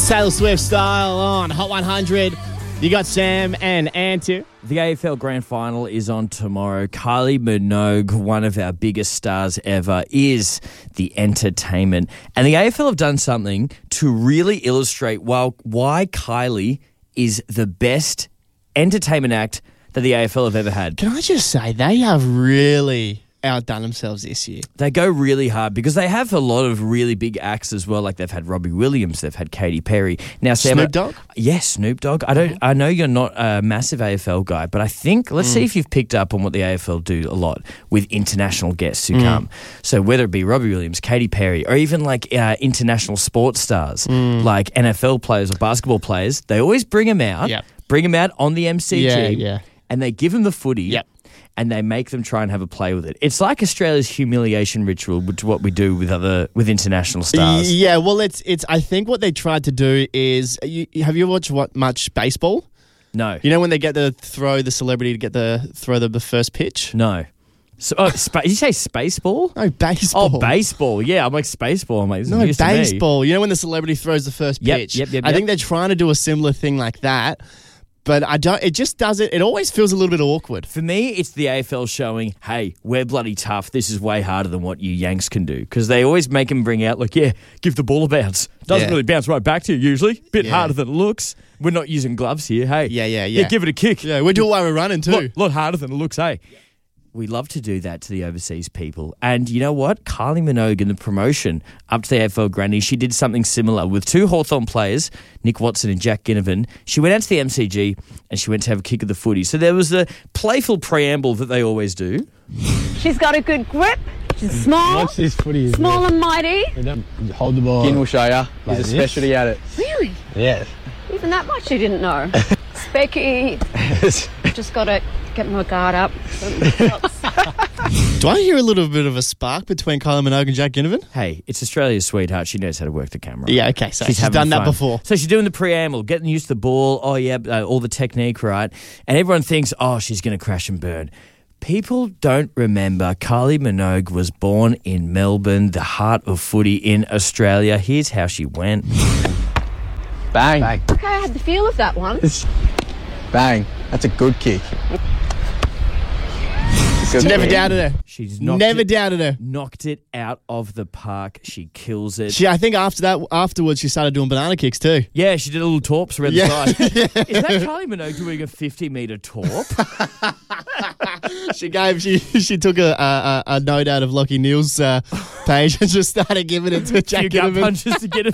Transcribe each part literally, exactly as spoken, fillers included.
Taylor Swift style on Hot one hundred. You got Sam and Antu. The A F L Grand Final is on tomorrow. Kylie Minogue, one of our biggest stars ever, is the entertainment. And the A F L have done something to really illustrate why, why Kylie is the best entertainment act that the A F L have ever had. Can I just say, they have really outdone themselves this year. They go really hard because they have a lot of really big acts as well. Like they've had Robbie Williams, they've had Katy Perry. Now, Sam, Snoop Dogg? Yes, Snoop Dogg. I don't. I know you're not a massive A F L guy, but I think let's mm. see if you've picked up on what the A F L do a lot with international guests who mm. come. So whether it be Robbie Williams, Katy Perry, or even like uh, international sports stars mm. like N F L players or basketball players, they always bring them out. Yep. Bring them out on the M C G, yeah, yeah. and they give them the footy. Yep. And they make them try and have a play with it. It's like Australia's humiliation ritual, which is what we do with other with international stars. Yeah, well, it's it's. I think what they tried to do is, you, have you watched what much baseball? No. You know when they get the throw the celebrity to get the throw the, the first pitch? No. So, oh, spa- did you say spaceball? No, baseball. Oh, baseball. Yeah, I'm like spaceball. I'm like, this no, is baseball. You know when the celebrity throws the first yep, pitch? Yep, yep, I yep. think they're trying to do a similar thing like that. But I don't. It just doesn't. It always feels a little bit awkward. For me, it's the A F L showing, hey, we're bloody tough. This is way harder than what you Yanks can do. Because they always make them bring out, like, yeah, give the ball a bounce. Doesn't yeah. really bounce right back to you usually. Bit yeah. harder than it looks. We're not using gloves here. Hey, yeah, yeah, yeah. Yeah, give it a kick. Yeah, we do it while we're running too. A lot, lot harder than it looks. Hey. We love to do that to the overseas people. And you know what? Kylie Minogue in the promotion up to the A F L Granny, she did something similar with two Hawthorn players, Nick Watson and Jack Ginnivan. She went out to the M C G and she went to have a kick of the footy. So there was the playful preamble that they always do. She's got a good grip. She's small. What's this footy? Small and mighty. Hold the ball. Gin will show you. He's Like a this? specialty at it. Really? Yes. Even that much you didn't know. Specky. Just got to get my guard up. Do I hear a little bit of a spark between Kylie Minogue and Jack Ginnivan? Hey, it's Australia's sweetheart. She knows how to work the camera. Yeah, okay. So she's, she's having done that fun. before. So she's doing the preamble, getting used to the ball. Oh, yeah, uh, all the technique, right? And everyone thinks, oh, she's going to crash and burn. People don't remember Kylie Minogue was born in Melbourne, the heart of footy in Australia. Here's how she went. Bang. Bang. Okay, I had the feel of that one. Bang. That's a good kick. She's never kick. doubted her. She's knocked never it, doubted her. Knocked it out of the park. She kills it. She, I think after that, afterwards, she started doing banana kicks too. Yeah, she did a little torps around Yeah. the side. Is that Kylie Minogue doing a fifty metre torp? She gave she she took a a, a note out of Lockie Neal's uh, page and just started giving it to Jack Few gut Ginnivan. punches to get it.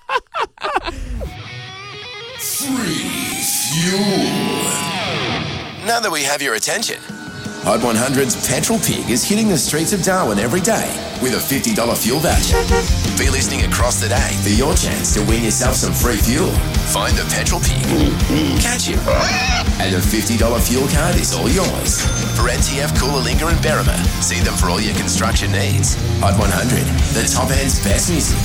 Free fuel. Now that we have your attention, Hot one hundred's Petrol Pig is hitting the streets of Darwin every day with a fifty dollars fuel voucher. Be listening across the day for your chance to win yourself some free fuel. Find the Petrol Pig, catch him, and a fifty dollars fuel card is all yours. For N T F, Coolangatta and Berrima, see them for all your construction needs. Hot one hundred, the top end's best music.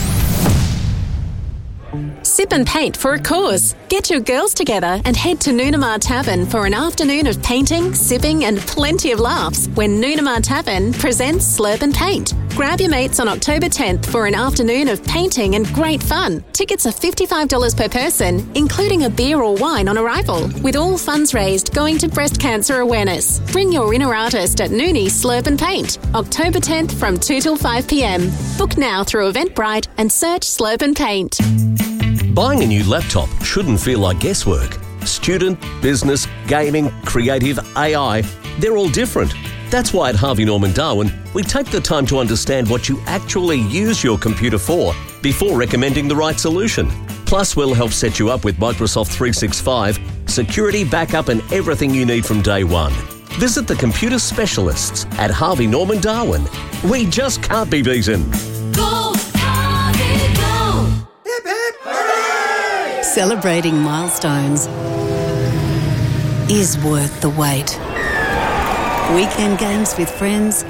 Sip and paint for a cause. Get your girls together and head to Noonamar Tavern for an afternoon of painting, sipping and plenty of laughs when Noonamar Tavern presents Slurp and Paint. Grab your mates on October tenth for an afternoon of painting and great fun. Tickets are fifty-five dollars per person, including a beer or wine on arrival, with all funds raised going to breast cancer awareness. Bring your inner artist at Noonie Slurp and Paint, October tenth from two till five p.m. Book now through Eventbrite and search Slurp and Paint. Buying a new laptop shouldn't feel like guesswork. Student, business, gaming, creative, A I, they're all different. That's why at Harvey Norman Darwin, we take the time to understand what you actually use your computer for before recommending the right solution. Plus, we'll help set you up with Microsoft three sixty-five, security, backup and everything you need from day one. Visit the computer specialists at Harvey Norman Darwin. We just can't be beaten. Go, Harvey, go! Celebrating milestones is worth the wait. Weekend games with friends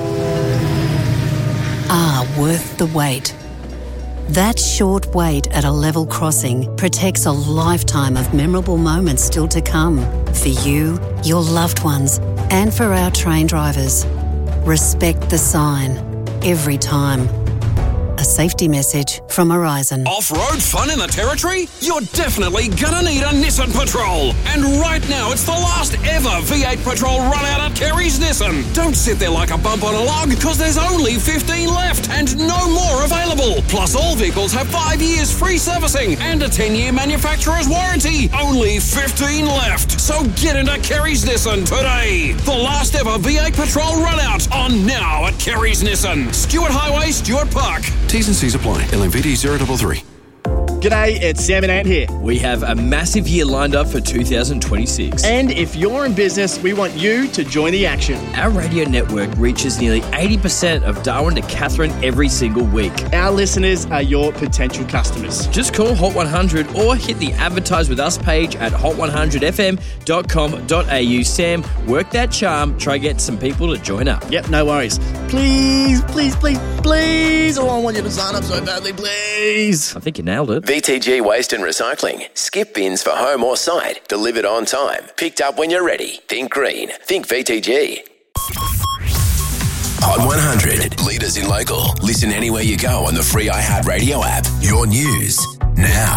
are worth the wait. That short wait at a level crossing protects a lifetime of memorable moments still to come for you, your loved ones, and for our train drivers. Respect the sign every time. A safety message from Horizon. Off-road fun in the Territory? You're definitely gonna need a Nissan Patrol. And right now, it's the last ever V eight Patrol run out at Kerry's Nissan. Don't sit there like a bump on a log, because there's only fifteen left and no more available. Plus, all vehicles have five years free servicing and a ten-year manufacturer's warranty. Only fifteen left. So get into Kerry's Nissan today. The last ever V eight Patrol run out on now at Kerry's Nissan. Stewart Highway, Stewart Park. T's and C's apply. L M V D zero three three. G'day, it's Sam and Ant here. We have a massive year lined up for two thousand twenty-six. And if you're in business, we want you to join the action. Our radio network reaches nearly eighty percent of Darwin to Katherine every single week. Our listeners are your potential customers. Just call Hot one hundred or hit the Advertise With Us page at hot one hundred f m dot com dot a u. Sam, work that charm. Try get some people to join up. Yep, no worries. Please, please, please, please. Oh, I want you to sign up so badly, please. I think you nailed it. V T G Waste and Recycling. Skip bins for home or site. Delivered on time. Picked up when you're ready. Think green. Think V T G. Hot one hundred. Leaders in local. Listen anywhere you go on the free iHeartRadio app. Your news now.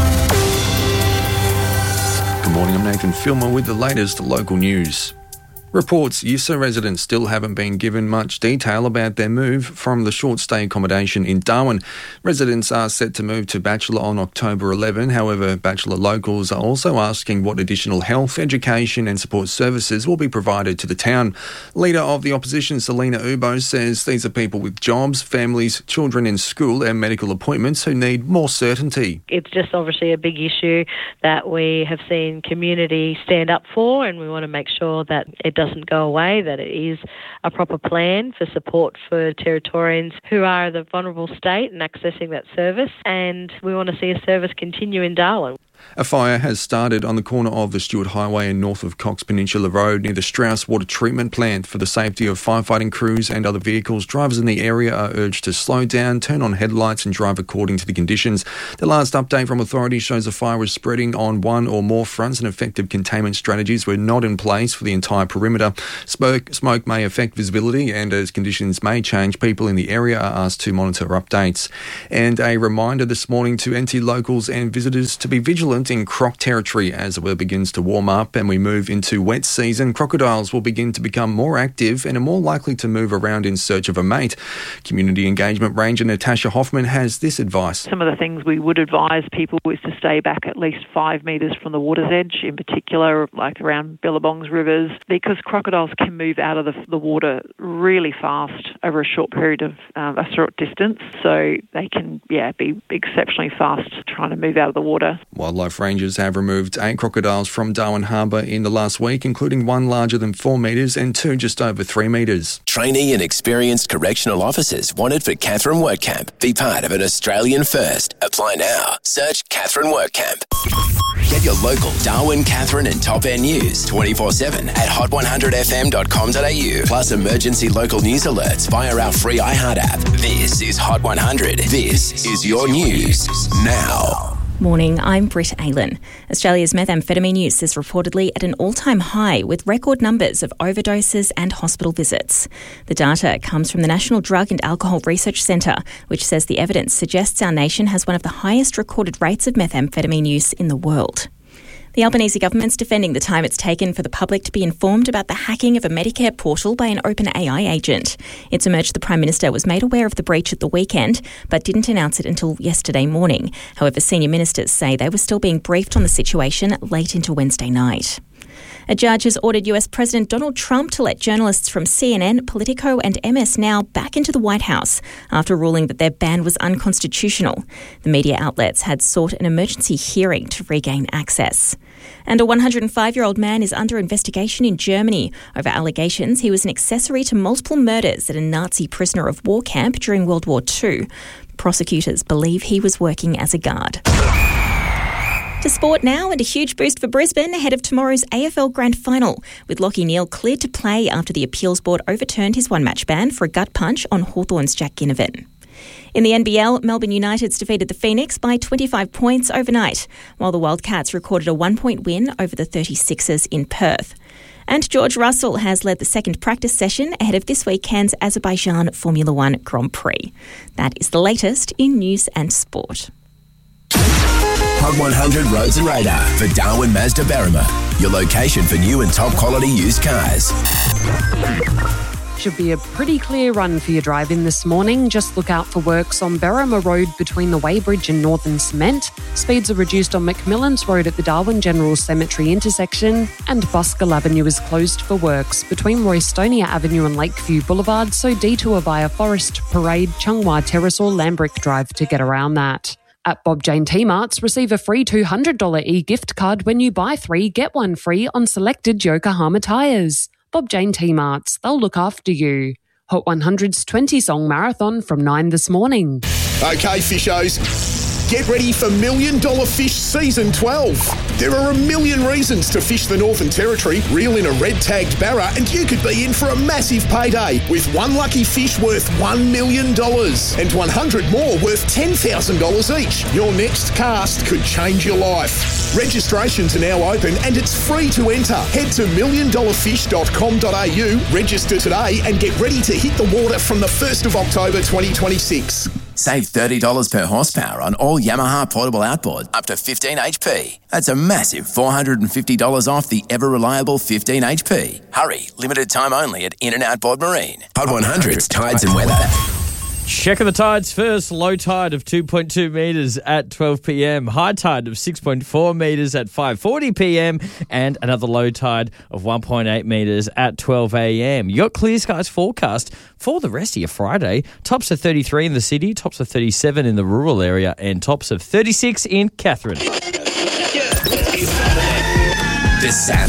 Good morning, I'm Nathan Filmer with the latest local news. Reports U S A residents still haven't been given much detail about their move from the short-stay accommodation in Darwin. Residents are set to move to Bachelor on October eleventh. However, Bachelor locals are also asking what additional health, education and support services will be provided to the town. Leader of the opposition, Selena Ubo, says these are people with jobs, families, children in school and medical appointments who need more certainty. It's just obviously a big issue that we have seen community stand up for, and we want to make sure that it doesn't go away, that it is a proper plan for support for Territorians who are the vulnerable state and accessing that service, and we want to see a service continue in Darwin. A fire has started on the corner of the Stewart Highway and north of Cox Peninsula Road near the Strauss Water Treatment Plant. For the safety of firefighting crews and other vehicles, drivers in the area are urged to slow down, turn on headlights and drive according to the conditions. The last update from authorities shows the fire was spreading on one or more fronts and effective containment strategies were not in place for the entire perimeter. Smoke, smoke may affect visibility, and as conditions may change, people in the area are asked to monitor updates. And a reminder this morning to N T locals and visitors to be vigilant in croc territory as the weather begins to warm up and we move into wet season. Crocodiles will begin to become more active and are more likely to move around in search of a mate. Community Engagement Ranger Natasha Hoffman has this advice. Some of the things we would advise people is to stay back at least five metres from the water's edge, in particular like around billabongs, rivers, because crocodiles can move out of the, the water really fast over a short period of um, a short distance, so they can yeah be exceptionally fast trying to move out of the water. Wildlife rangers have removed eight crocodiles from Darwin Harbour in the last week, including one larger than four metres and two just over three metres. Trainee and experienced correctional officers wanted for Katherine Work Camp. Be part of an Australian first. Apply now. Search Katherine Work Camp. Get your local Darwin, Katherine and Top End news twenty-four seven at hot one hundred f m dot com dot a u. Plus emergency local news alerts via our free iHeart app. This is Hot one hundred. This is your news now. Morning, I'm Britt Aylen. Australia's methamphetamine use is reportedly at an all-time high with record numbers of overdoses and hospital visits. The data comes from the National Drug and Alcohol Research Centre, which says the evidence suggests our nation has one of the highest recorded rates of methamphetamine use in the world. The Albanese government's defending the time it's taken for the public to be informed about the hacking of a Medicare portal by an OpenAI agent. It's emerged the Prime Minister was made aware of the breach at the weekend, but didn't announce it until yesterday morning. However, senior ministers say they were still being briefed on the situation late into Wednesday night. A judge has ordered U S President Donald Trump to let journalists from C N N, Politico and M S Now back into the White House after ruling that their ban was unconstitutional. The media outlets had sought an emergency hearing to regain access. And a one hundred five-year-old man is under investigation in Germany over allegations he was an accessory to multiple murders at a Nazi prisoner of war camp during World War Two. Prosecutors believe he was working as a guard. To sport now, and a huge boost for Brisbane ahead of tomorrow's A F L Grand Final, with Lachie Neale cleared to play after the appeals board overturned his one-match ban for a gut punch on Hawthorn's Jack Ginnivan. In the N B L, Melbourne United's defeated the Phoenix by twenty-five points overnight, while the Wildcats recorded a one-point win over the thirty-sixers in Perth. And George Russell has led the second practice session ahead of this weekend's Azerbaijan Formula One Grand Prix. That is the latest in news and sport. Hot one hundred Roads and Radar for Darwin Mazda Berrima, your location for new and top quality used cars. Should be a pretty clear run for your drive in this morning. Just look out for works on Berrima Road between the Weybridge and Northern Cement. Speeds are reduced on McMillan's Road at the Darwin General Cemetery intersection. And Buskill Avenue is closed for works between Roystonia Avenue and Lakeview Boulevard, so detour via Forest Parade, Chunghwa Terrace or Lambrick Drive to get around that. At Bob Jane T-Marts, receive a free two hundred dollars e-gift card when you buy three, get one free on selected Yokohama tyres. Bob Jane T-Marts, they'll look after you. Hot one hundred's twenty-song marathon from nine this morning. Okay, fishos, get ready for Million Dollar Fish Season twelve. There are a million reasons to fish the Northern Territory, reel in a red-tagged barra, and you could be in for a massive payday with one lucky fish worth one million dollars and one hundred more worth ten thousand dollars each. Your next cast could change your life. Registrations are now open and it's free to enter. Head to million dollar fish dot com dot a u, register today and get ready to hit the water from the first of October twenty twenty-six. Save thirty dollars per horsepower on all Yamaha portable outboard up to fifteen H P. That's a massive four hundred fifty dollars off the ever-reliable fifteen H P. Hurry, limited time only at In and Outboard Marine. Hot one hundred's Tides and Weather. Checking the tides first. Low tide of two point two metres at twelve p m. High tide of six point four metres at five forty p m. And another low tide of one point eight metres at twelve a m. You got clear skies forecast for the rest of your Friday. Tops of thirty-three in the city, tops of thirty-seven in the rural area, and tops of thirty-six in Catherine. This Saturday.